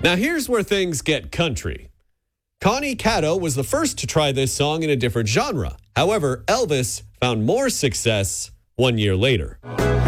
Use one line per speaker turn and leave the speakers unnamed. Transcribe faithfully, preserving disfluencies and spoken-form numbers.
Now here's where things get country. Connie Caddo was the first to try this song in a different genre. However, Elvis found more success one year later.